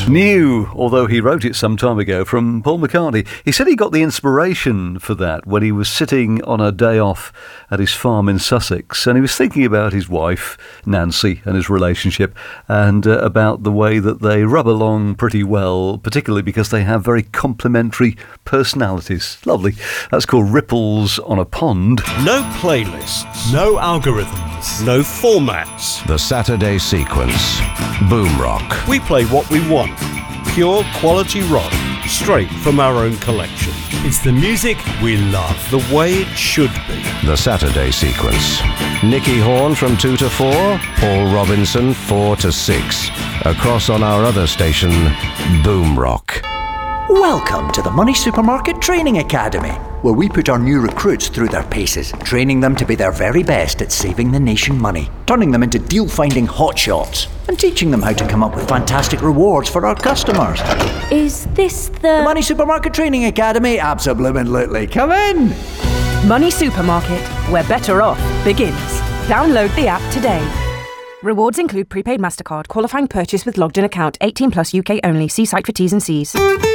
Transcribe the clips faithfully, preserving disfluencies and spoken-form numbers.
New, although he wrote it some time ago, from Paul McCartney. He said he got the inspiration for that when he was sitting on a day off at his farm in Sussex, and he was thinking about his wife, Nancy, and his relationship, and uh, about the way that they rub along pretty well, particularly because they have very complementary personalities. Lovely. That's called Ripples on a Pond. No playlists. No algorithms. No formats. The Saturday Sequence. Boom Rock. We play what we want. Pure quality rock, straight from our own collection. It's the music we love. The way it should be. The Saturday Sequence. Nicky Horn from two to four, Paul Robinson four to six. Across on our other station, Boom Rock. Welcome to the Money Supermarket Training Academy, where we put our new recruits through their paces, training them to be their very best at saving the nation money, turning them into deal-finding hotshots, and teaching them how to come up with fantastic rewards for our customers. Is this the... The Money Supermarket Training Academy? Absolutely. Come in! Money Supermarket, where better off begins. Download the app today. Rewards include prepaid MasterCard, qualifying purchase with logged-in account, eighteen plus U K only. See site for T's and C's.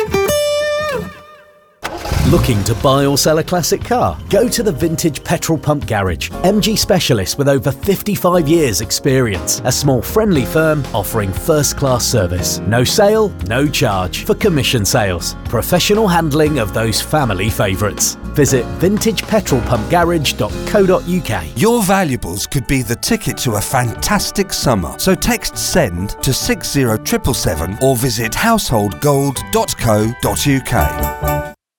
Looking to buy or sell a classic car? Go to the Vintage Petrol Pump Garage. M G specialists with over fifty-five years experience. A small friendly firm offering first-class service. No sale, no charge for commission sales. Professional handling of those family favourites. Visit vintage petrol pump garage dot co dot uk. Your valuables could be the ticket to a fantastic summer. So text SEND to six zero seven seven seven or visit household gold dot co dot uk.